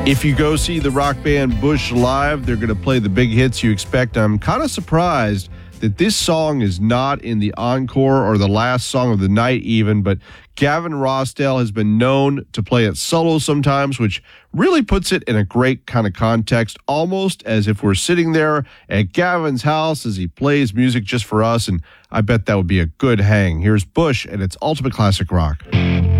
If you go see the rock band Bush live, they're going to play the big hits you expect. I'm kind of surprised that this song is not in the encore or the last song of the night even, but Gavin Rossdale has been known to play it solo sometimes, which really puts it in a great kind of context, almost as if we're sitting there at Gavin's house as he plays music just for us, and I bet that would be a good hang. Here's Bush and its Ultimate Classic Rock.